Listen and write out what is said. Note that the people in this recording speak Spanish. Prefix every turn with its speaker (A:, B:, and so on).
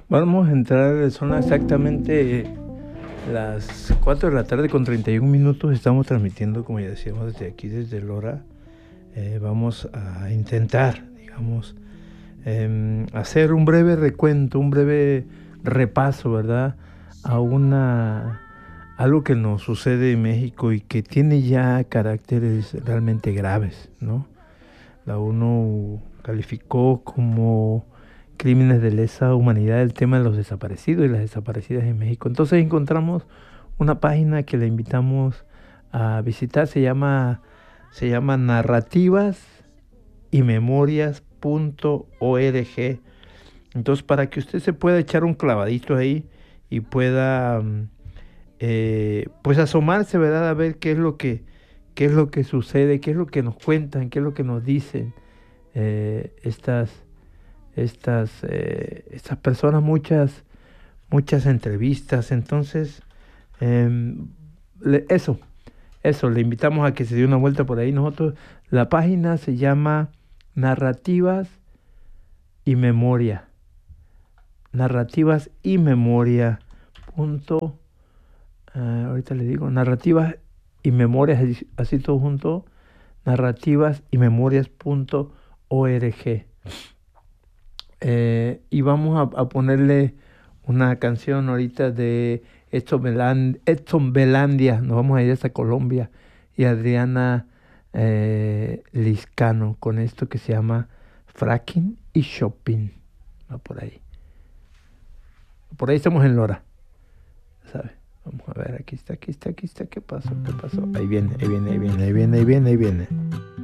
A: Vamos a entrar, son exactamente las 4 de la tarde con 31 minutos. Estamos transmitiendo, como ya decíamos, desde aquí, desde Lora. Vamos a intentar, digamos, hacer un breve recuento, un breve repaso, ¿verdad? Algo que nos sucede en México y que tiene ya caracteres realmente graves, ¿no? La ONU calificó como crímenes de lesa humanidad el tema de los desaparecidos y las desaparecidas en México. Entonces encontramos una página que le invitamos a visitar, se llama narrativas y memorias.org. Entonces, para que usted se pueda echar un clavadito ahí y pueda pues asomarse, ¿verdad? A ver qué es lo que sucede, qué es lo que nos cuentan, qué es lo que nos dicen estas personas, muchas entrevistas. Entonces, eso, le invitamos a que se dé una vuelta por ahí. La página se llama Narrativas y Memoria. Narrativas y Memoria. Ahorita le digo, narrativas y memorias, así todo junto, narrativas y memorias.org. Y vamos a ponerle una canción ahorita de Edson Belandia, nos vamos a ir hasta Colombia, y Adriana Liscano, con esto que se llama Fracking y Shopping. Va por ahí. Por ahí estamos en Lora, ¿sabes? Vamos a ver, aquí está. ¿Qué pasó? Ahí viene.